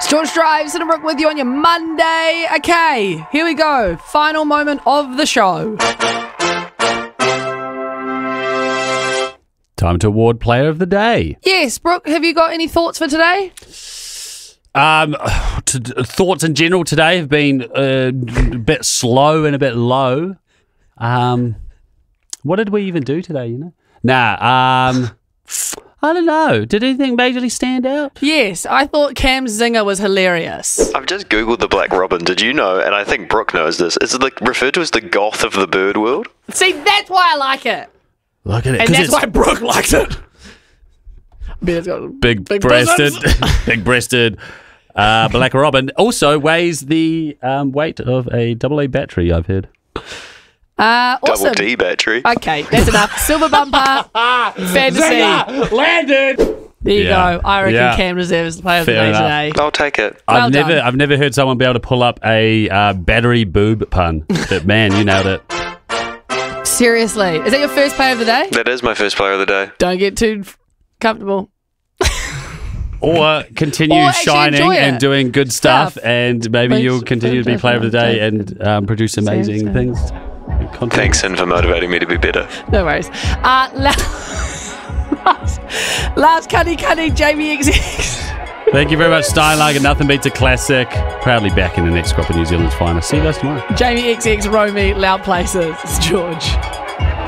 George Drives and Brooke with you on your Monday. Okay, here we go. Final moment of the show. Time to award Player of the Day. Yes, Brooke, have you got any thoughts for today? Thoughts in general today have been a bit slow and a bit low. What did we even do today, you know? I don't know. Did anything majorly stand out? Yes, I thought Cam's zinger was hilarious. I've just googled the Black Robin. Did you know, and I think Brooke knows this, is it referred to as the goth of the bird world? See, that's why I like it. Look at it. And that's why Brooke likes it. Big-breasted, big-breasted Black Robin. Also weighs the weight of a AA battery, I've heard. Awesome. Double D battery. Okay, that's enough. Silver bumper, fantasy. Zinger! Landed! There you go. I reckon Cam deserves the Player of the Day today. I'll take it. Well done. I've never heard someone be able to pull up a battery boob pun. But man, you nailed it. Seriously. Is that your first Player of the Day? That is my first Player of the Day. Don't get too comfortable. Or continue Or actually shining enjoy it. and doing good stuff, and maybe Thanks. you'll continue to be Player of the Day and produce amazing things. Content. Thanks, Sin, for motivating me to be better. No worries. Last cunny Jamie XX. Thank you very much, Steinlager. Nothing beats a classic. Proudly back in the next crop of New Zealand's finest. See you guys tomorrow. Jamie XX, Romy, Loud Places. It's George.